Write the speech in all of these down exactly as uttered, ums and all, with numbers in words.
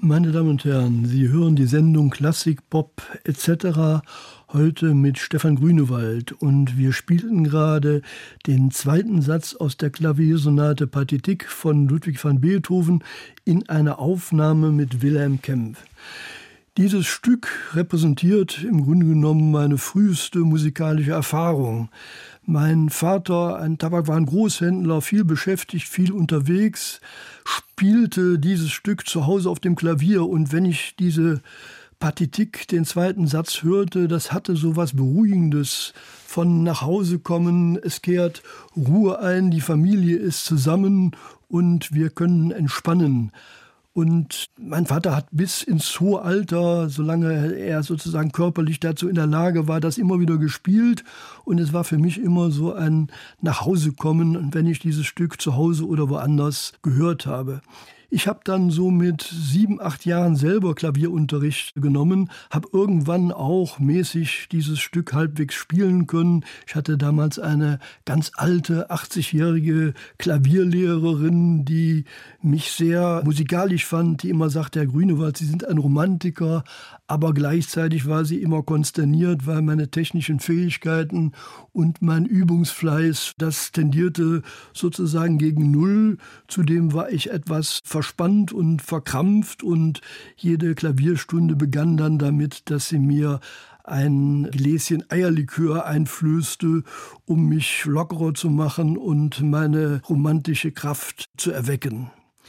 Meine Damen und Herren, Sie hören die Sendung Klassik, Pop et cetera heute mit Stefan Grünewald und wir spielten gerade den zweiten Satz aus der Klaviersonate Pathétique von Ludwig van Beethoven in einer Aufnahme mit Wilhelm Kempff. Dieses Stück repräsentiert im Grunde genommen meine früheste musikalische Erfahrung. Mein Vater, ein Tabakwarengroßhändler, viel beschäftigt, viel unterwegs, spielte dieses Stück zu Hause auf dem Klavier. Und wenn ich diese Pathétique, den zweiten Satz, hörte, das hatte so was Beruhigendes von nach Hause kommen. Es kehrt Ruhe ein, die Familie ist zusammen und wir können entspannen. Und mein Vater hat bis ins hohe Alter, solange er sozusagen körperlich dazu in der Lage war, das immer wieder gespielt. Und es war für mich immer so ein Nachhausekommen, wenn ich dieses Stück zu Hause oder woanders gehört habe. Ich habe dann so mit sieben, acht Jahren selber Klavierunterricht genommen, habe irgendwann auch mäßig dieses Stück halbwegs spielen können. Ich hatte damals eine ganz alte, achtzigjährige Klavierlehrerin, die mich sehr musikalisch fand, die immer sagte, Herr Grünewald, Sie sind ein Romantiker, aber gleichzeitig war sie immer konsterniert, weil meine technischen Fähigkeiten und mein Übungsfleiß, das tendierte sozusagen gegen Null. Zudem war ich etwas verspannt und verkrampft und jede Klavierstunde begann dann damit, dass sie mir ein Gläschen Eierlikör einflößte, um mich lockerer zu machen und meine romantische Kraft zu erwecken.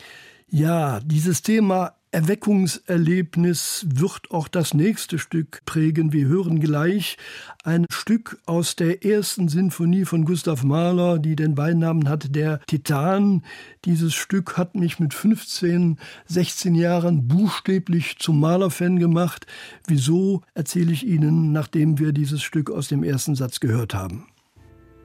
Ja, dieses Thema Erweckungserlebnis wird auch das nächste Stück prägen. Wir hören gleich ein Stück aus der ersten Sinfonie von Gustav Mahler, die den Beinamen hat, der Titan. Dieses Stück hat mich mit fünfzehn, sechzehn Jahren buchstäblich zum Mahler-Fan gemacht. Wieso, erzähle ich Ihnen, nachdem wir dieses Stück aus dem ersten Satz gehört haben.